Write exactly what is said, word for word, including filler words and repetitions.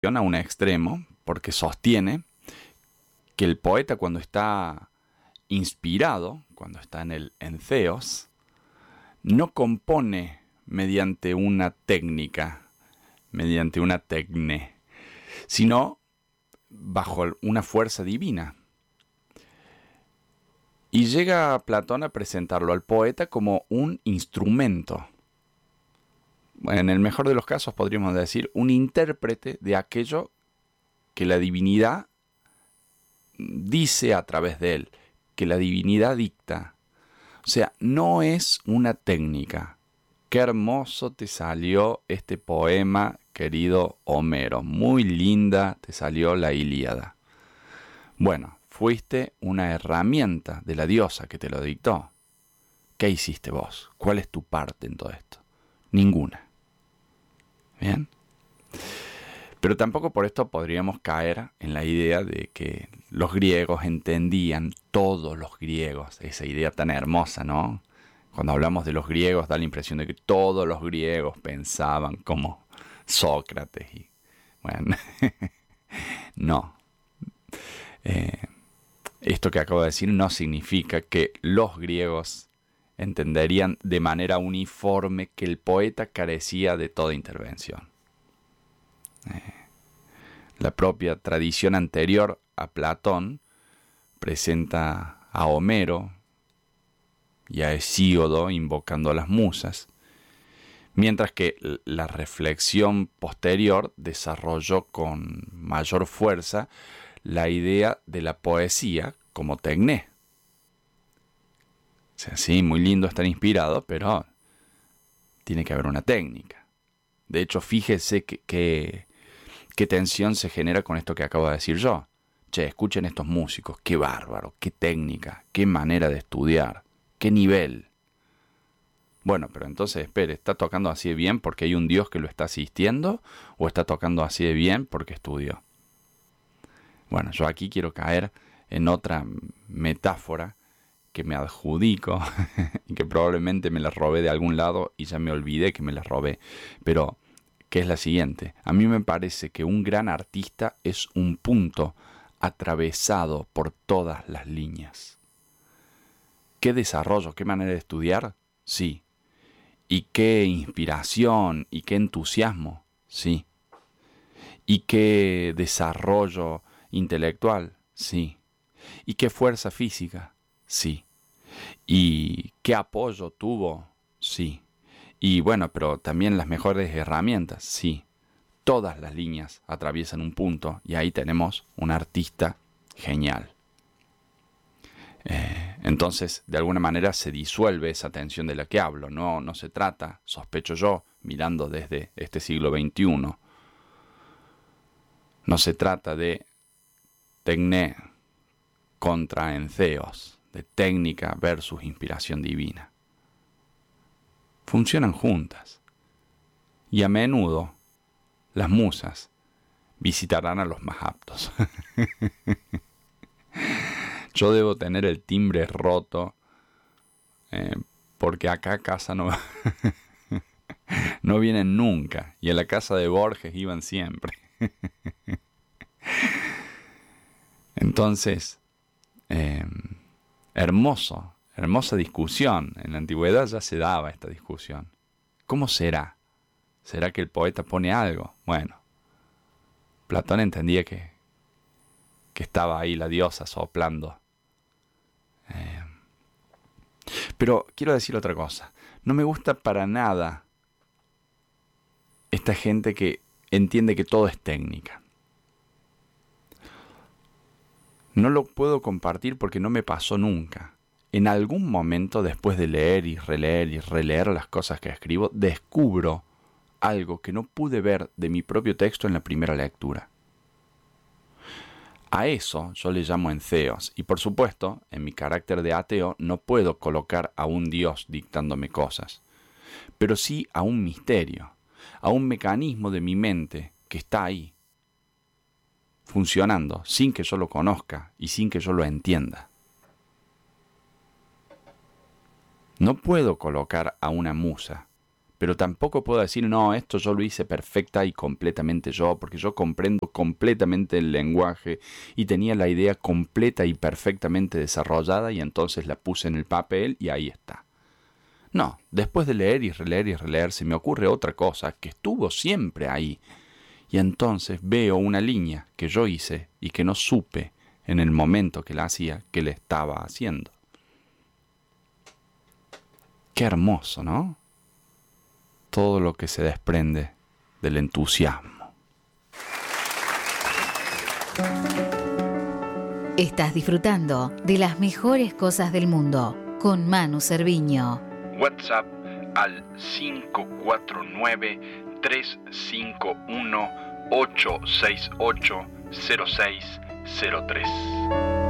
a un extremo porque sostiene que el poeta cuando está inspirado, cuando está en el entheos, no compone mediante una técnica, mediante una tecne, sino bajo una fuerza divina. Y llega Platón a presentarlo al poeta como un instrumento. En el mejor de los casos podríamos decir un intérprete de aquello que la divinidad dice a través de él, que la divinidad dicta. O sea, no es una técnica. Qué hermoso te salió este poema, querido Homero. Muy linda te salió la Ilíada. Bueno, fuiste una herramienta de la diosa que te lo dictó. ¿Qué hiciste vos? ¿Cuál es tu parte en todo esto? Ninguna. ¿Bien? Pero tampoco por esto podríamos caer en la idea de que los griegos entendían, todos los griegos, esa idea tan hermosa, ¿no? Cuando hablamos de los griegos da la impresión de que todos los griegos pensaban como Sócrates. Y, bueno, no. Eh, esto que acabo de decir no significa que los griegos entenderían de manera uniforme que el poeta carecía de toda intervención. Eh, la propia tradición anterior a Platón presenta a Homero y a Hesíodo invocando a las musas, mientras que la reflexión posterior desarrolló con mayor fuerza la idea de la poesía como tecné. O sea, sí, muy lindo estar inspirado, pero tiene que haber una técnica. De hecho, fíjese que, que, qué tensión se genera con esto que acabo de decir yo. Che, escuchen estos músicos, qué bárbaro, qué técnica, qué manera de estudiar, qué nivel. Bueno, pero entonces, espere, ¿está tocando así de bien porque hay un Dios que lo está asistiendo? ¿O está tocando así de bien porque estudió? Bueno, yo aquí quiero caer en otra metáfora que me adjudico y que probablemente me la robé de algún lado y ya me olvidé que me la robé, pero que es la siguiente. A mí me parece que un gran artista es un punto atravesado por todas las líneas. ¿Qué desarrollo, qué manera de estudiar? Sí. ¿Y qué inspiración y qué entusiasmo? Sí. ¿Y qué desarrollo intelectual? Sí. ¿Y qué fuerza física? Sí. ¿Y qué apoyo tuvo? Sí. Y bueno, pero también las mejores herramientas, sí. Todas las líneas atraviesan un punto y ahí tenemos un artista genial. Eh, entonces, de alguna manera se disuelve esa tensión de la que hablo. No, no se trata, sospecho yo, mirando desde este siglo veintiuno, no se trata de tecné contra entheos, de técnica versus inspiración divina. Funcionan juntas. Y a menudo las musas visitarán a los más aptos. Yo debo tener el timbre roto eh, porque acá a casa no, no vienen nunca. Y a la casa de Borges iban siempre. Entonces, eh, hermoso, hermosa discusión. En la antigüedad ya se daba esta discusión. ¿Cómo será? ¿Será que el poeta pone algo? Bueno, Platón entendía que, que estaba ahí la diosa soplando. Eh, pero quiero decir otra cosa. No me gusta para nada esta gente que entiende que todo es técnica. No lo puedo compartir porque no me pasó nunca. En algún momento, después de leer y releer y releer las cosas que escribo, descubro algo que no pude ver de mi propio texto en la primera lectura. A eso yo le llamo entheos, y por supuesto, en mi carácter de ateo, no puedo colocar a un Dios dictándome cosas, pero sí a un misterio, a un mecanismo de mi mente que está ahí, funcionando, sin que yo lo conozca y sin que yo lo entienda. No puedo colocar a una musa, Pero tampoco puedo decir, no, esto yo lo hice perfecta y completamente yo, porque yo comprendo completamente el lenguaje y tenía la idea completa y perfectamente desarrollada y entonces la puse en el papel y ahí está. No, después de leer y releer y releer se me ocurre otra cosa que estuvo siempre ahí. Y entonces veo una línea que yo hice y que no supe en el momento que la hacía que le estaba haciendo. Qué hermoso, ¿no? Todo lo que se desprende del entusiasmo. Estás disfrutando de las mejores cosas del mundo con Manu Cerviño. WhatsApp al cinco cuatro nueve, tres cinco uno, ocho seis ocho, cero seis cero tres.